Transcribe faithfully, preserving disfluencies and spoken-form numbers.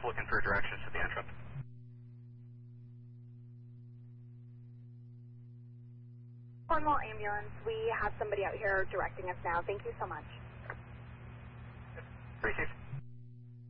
looking for directions to the entrance. Cornwall Ambulance, we have somebody out here directing us now. Thank you so much. Received.